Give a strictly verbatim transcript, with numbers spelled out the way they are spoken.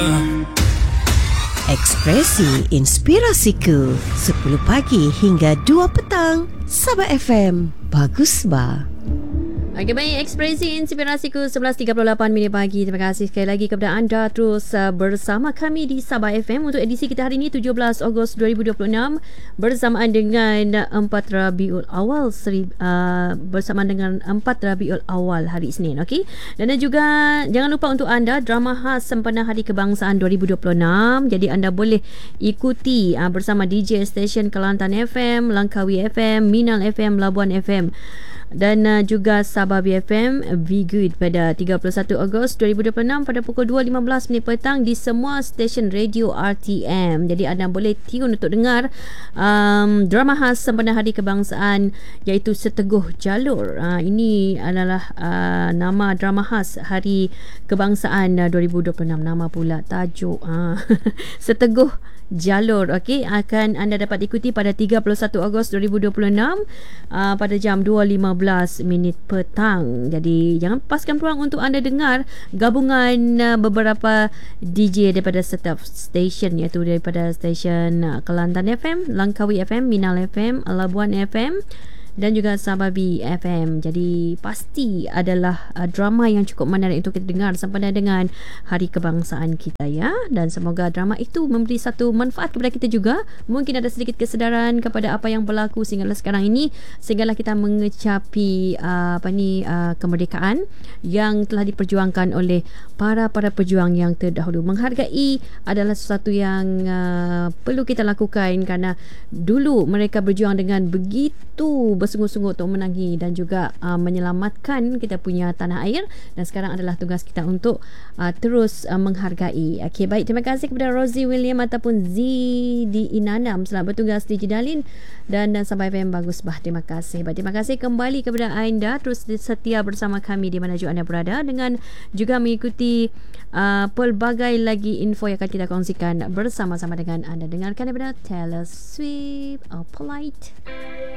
Ekspresi Inspirasiku sepuluh pagi hingga dua petang. Sabah F M. Bagus bah. Okey, baik, Ekspresi Inspirasiku sebelas tiga puluh lapan minit pagi. Terima kasih sekali lagi kepada anda terus uh, bersama kami di Sabah F M untuk edisi kita hari ini tujuh belas Ogos dua ribu dua puluh enam bersamaan dengan empat Rabiul Awal seri, uh, bersamaan dengan empat Rabiul Awal hari Isnin. Okey. Dan juga jangan lupa untuk anda drama khas sempena Hari Kebangsaan dua ribu dua puluh enam. Jadi anda boleh ikuti uh, bersama D J Station Kelantan F M, Langkawi F M, Minal F M, Labuan F M dan uh, juga Sabah B F M Be Good pada tiga puluh satu Ogos dua ribu dua puluh enam pada pukul dua lima belas minit petang di semua stesen radio R T M. Jadi anda boleh tune untuk dengar um, drama khas sempena Hari Kebangsaan iaitu Seteguh Jalur. Uh, ini adalah uh, nama drama khas Hari Kebangsaan uh, dua ribu dua puluh enam. Nama pula tajuk uh, Seteguh Jalur. Okey, akan anda dapat ikuti pada tiga puluh satu Ogos dua ribu dua puluh enam uh, pada jam dua lima belas minit petang. Jadi jangan lepaskan peluang untuk anda dengar gabungan uh, beberapa D J daripada setiap stesen, iaitu daripada stesen uh, Kelantan F M, Langkawi F M, Minal F M, Labuan F M dan juga Sabah B F M. Jadi pasti adalah uh, drama yang cukup menarik untuk kita dengar sempena dengan Hari Kebangsaan kita, ya. Dan semoga drama itu memberi satu manfaat kepada kita juga. Mungkin ada sedikit kesedaran kepada apa yang berlaku sehinggalah sekarang ini, sehinggalah kita mengecapi uh, apa ni uh, kemerdekaan yang telah diperjuangkan oleh para-para pejuang yang terdahulu. Menghargai adalah sesuatu yang uh, perlu kita lakukan kerana dulu mereka berjuang dengan begitu bersungguh-sungguh untuk menangi dan juga uh, menyelamatkan kita punya tanah air, dan sekarang adalah tugas kita untuk uh, terus uh, menghargai. Okey, baik, terima kasih kepada Rosie William ataupun Z di Inanam selamat bertugas di Jedalin dan, dan Sabah F M Bagus bah. Terima kasih. Baik, terima kasih kembali kepada anda terus setia bersama kami di mana juga anda berada, dengan juga mengikuti uh, pelbagai lagi info yang akan kita kongsikan bersama-sama dengan anda. Dengarkan daripada Taylor Swift, oh, Polite.